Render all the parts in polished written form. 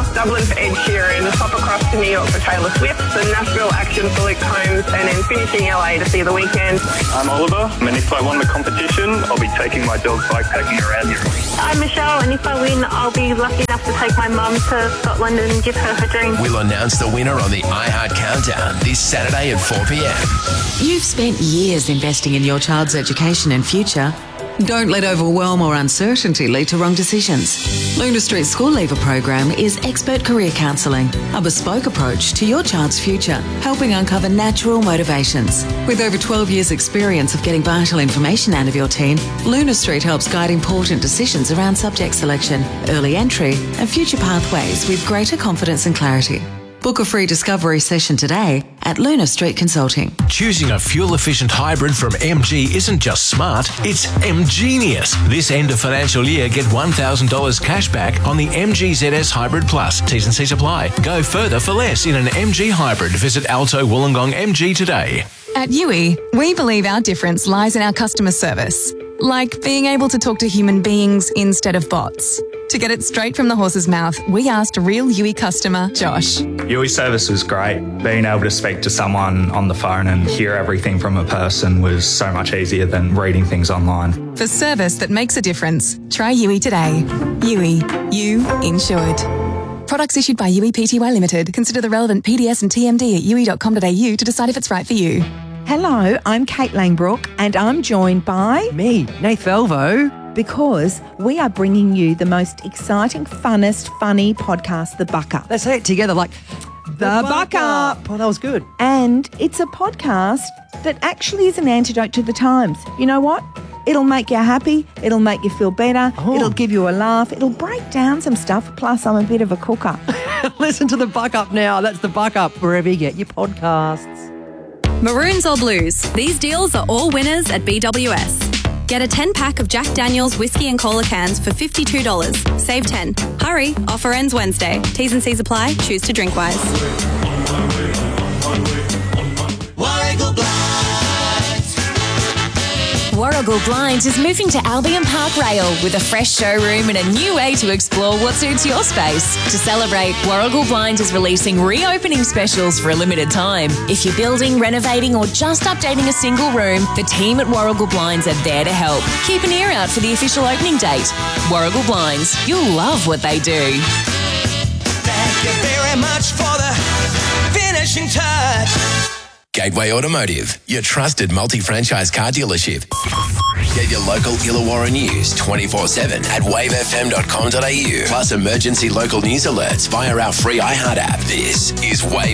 Dublin for Ed Sheeran, pop across to New York for Taylor Swift, the Nashville action for Luke Combs, and then finishing LA to see The Weeknd. I'm Oliver, and if I won the competition, I'll be taking my dog bikepacking around Europe. I'm Michelle, and if I win, I'll be lucky enough to take my mum to Scotland and give her dream. We'll announce the winner on the iHeart Countdown this Saturday at 4 p.m. You've spent years investing in your child's education and future. Don't let overwhelm or uncertainty lead to wrong decisions. Luna Street School Leaver program is expert career counselling, a bespoke approach to your child's future, helping uncover natural motivations. With over 12 years' experience of getting vital information out of your teen, Luna Street helps guide important decisions around subject selection, early entry, and future pathways with greater confidence and clarity. Book a free discovery session today at Luna Street Consulting. Choosing a fuel-efficient hybrid from MG isn't just smart, it's M-genius. This end of financial year, get $1,000 cash back on the MG ZS Hybrid Plus. T's and C's apply. Go further for less in an MG hybrid. Visit Alto Wollongong MG today. At UE, we believe our difference lies in our customer service, like being able to talk to human beings instead of bots. To get it straight from the horse's mouth, we asked real UE customer Josh. UE service was great. Being able to speak to someone on the phone and hear everything from a person was so much easier than reading things online. For service that makes a difference, try UE today. UE, you insured. Products issued by UE Pty Limited. Consider the relevant PDS and TMD at ue.com.au to decide if it's right for you. Hello, I'm Kate Langbrook and I'm joined by... me, Nath Velvo. Because we are bringing you the most exciting, funnest, funny podcast, The Buck Up. Let's say it together like... The Buck Up. Oh, that was good. And it's a podcast that actually is an antidote to the times. You know what? It'll make you happy. It'll make you feel better. Oh. It'll give you a laugh. It'll break down some stuff. Plus, I'm a bit of a cooker. Listen to The Buck Up now. That's The Buck Up wherever you get your podcasts. Maroons or blues? These deals are all winners at BWS. Get a 10-pack of Jack Daniel's whiskey and cola cans for $52. Save 10. Hurry, offer ends Wednesday. T's and C's apply. Choose to drink wise. Warragul Blinds is moving to Albion Park Rail with a fresh showroom and a new way to explore what suits your space. To celebrate, Warragul Blinds is releasing reopening specials for a limited time. If you're building, renovating or just updating a single room, the team at Warragul Blinds are there to help. Keep an ear out for the official opening date. Warragul Blinds, you'll love what they do. Thank you very much for the finishing touch. Gateway Automotive, your trusted multi-franchise car dealership. Get your local Illawarra news 24/7 at wavefm.com.au. Plus emergency local news alerts via our free iHeart app. This is Wave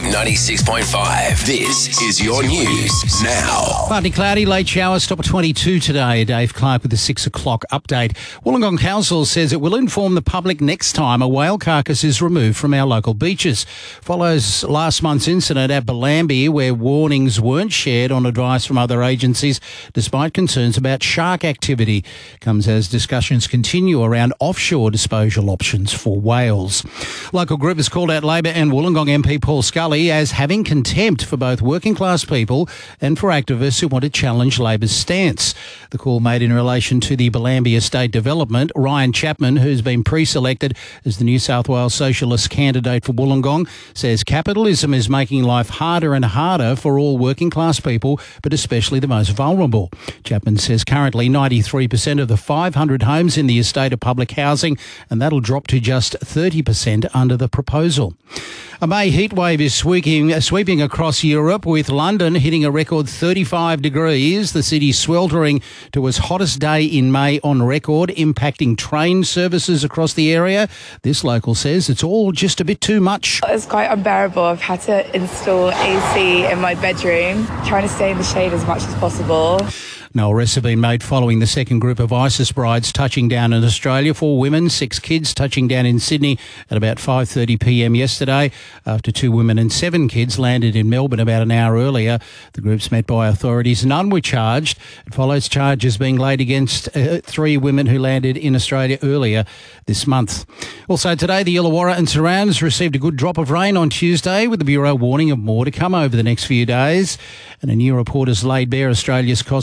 96.5. This is your news now. Partly cloudy, late showers, top of 22 today. Dave Clark with the 6 o'clock update. Wollongong Council says it will inform the public next time a whale carcass is removed from our local beaches. Follows last month's incident at Belambie where warnings weren't shared on advice from other agencies despite concerns about shark activity. Comes as discussions continue around offshore disposal options for whales. Local group has called out Labor and Wollongong MP Paul Scully as having contempt for both working class people and for activists who want to challenge Labor's stance. The call made in relation to the Belambie estate development. Ryan Chapman, who's been pre-selected as the New South Wales Socialist candidate for Wollongong, says capitalism is making life harder and harder for all working class people, but especially the most vulnerable. Chapman says currently 93% of the 500 homes in the estate are public housing, and that'll drop to just 30% under the proposal. A May heatwave is sweeping across Europe, with London hitting a record 35 degrees. The city sweltering to its hottest day in May on record, impacting train services across the area. This local says it's all just a bit too much. It's quite unbearable. I've had to install AC in my bedroom, trying to stay in the shade as much as possible. No arrests have been made following the second group of ISIS brides touching down in Australia. 4 women, 6 kids touching down in Sydney at about 5:30 p.m. yesterday, after 2 women and 7 kids landed in Melbourne about an hour earlier. The groups met by authorities. None were charged. It follows charges being laid against 3 women who landed in Australia earlier this month. Also today, the Illawarra and surrounds received a good drop of rain on Tuesday, with the Bureau warning of more to come over the next few days. And a new report has laid bare Australia's cost of living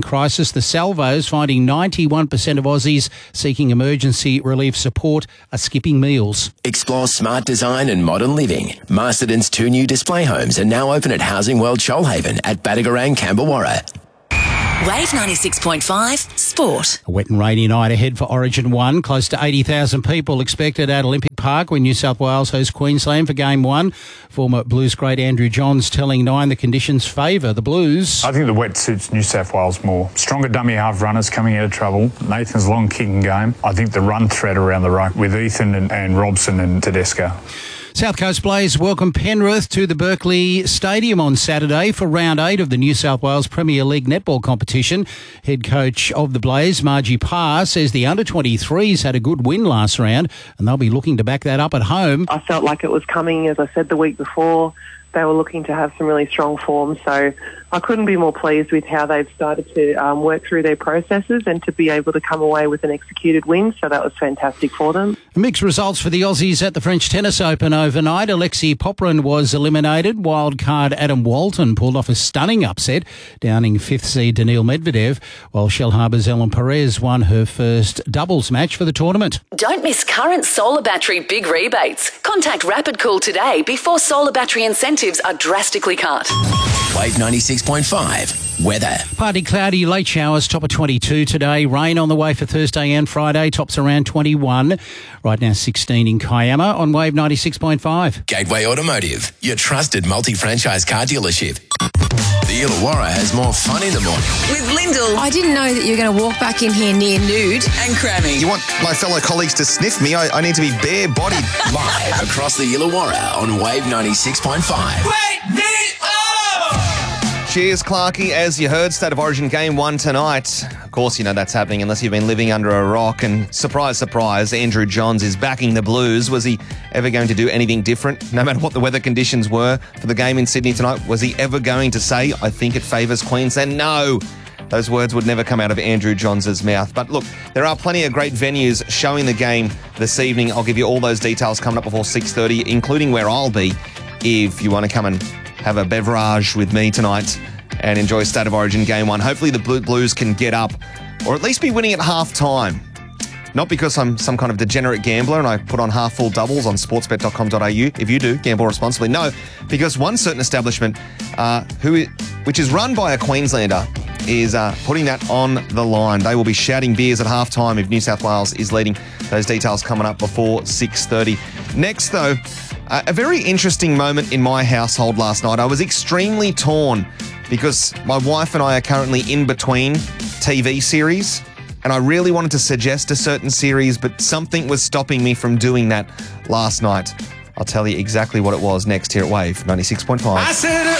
crisis. The Salvos finding 91% of Aussies seeking emergency relief support are skipping meals. Explore smart design and modern living. Masterton's 2 new display homes are now open at Housing World Shoalhaven at Badagarang, Camberwarra. Wave 96.5 Sport. A wet and rainy night ahead for Origin 1. Close to 80,000 people expected at Olympic Park when New South Wales hosts Queensland for Game 1. Former Blues great Andrew Johns telling Nine the conditions favour the Blues. I think the wet suits New South Wales more. Stronger dummy half runners coming out of trouble. Nathan's long kicking game. I think the run threat around the ruck with Ethan and Robson and Tedesco. South Coast Blaze welcome Penrith to the Berkeley Stadium on Saturday for round 8 of the New South Wales Premier League netball competition. Head coach of the Blaze, Margie Parr, says the under-23s had a good win last round and they'll be looking to back that up at home. I felt like it was coming, as I said the week before. They were looking to have some really strong form, so I couldn't be more pleased with how they've started to work through their processes and to be able to come away with an executed win, so that was fantastic for them. Mixed results for the Aussies at the French Tennis Open overnight. Alexei Popyrin was eliminated. Wildcard Adam Walton pulled off a stunning upset, downing 5th seed Daniil Medvedev, while Shellharbour's Ellen Perez won her first doubles match for the tournament. Don't miss current solar battery big rebates. Contact Rapid Cool today before solar battery incentives are drastically cut. Wave 96.5 weather. Partly cloudy, late showers, top of 22 today. Rain on the way for Thursday and Friday, tops around 21. Right now 16 in Kiama on Wave 96.5. Gateway Automotive, your trusted multi-franchise car dealership. The Illawarra has more fun in the morning. With Lyndall. I didn't know that you were going to walk back in here near nude and cramming. You want my fellow colleagues to sniff me? I need to be bare-bodied. Live across the Illawarra on Wave 96.5. Wake me up! Cheers, Clarkie. As you heard, State of Origin Game 1 tonight. Of course, you know that's happening unless you've been living under a rock. And surprise, surprise, Andrew Johns is backing the Blues. Was he ever going to do anything different? No matter what the weather conditions were for the game in Sydney tonight, was he ever going to say, I think it favours Queensland? No. Those words would never come out of Andrew Johns' mouth. But look, there are plenty of great venues showing the game this evening. I'll give you all those details coming up before 6:30, including where I'll be if you want to come and have a beverage with me tonight and enjoy State of Origin Game 1. Hopefully the Blues can get up or at least be winning at half-time. Not because I'm some kind of degenerate gambler and I put on half-full doubles on sportsbet.com.au. If you do, gamble responsibly. No, because one certain establishment, which is run by a Queenslander, is putting that on the line. They will be shouting beers at half-time if New South Wales is leading. Those details coming up before 6:30. Next, though, a very interesting moment in my household last night. I was extremely torn because my wife and I are currently in between TV series, and I really wanted to suggest a certain series, but something was stopping me from doing that last night. I'll tell you exactly what it was next here at Wave 96.5. I said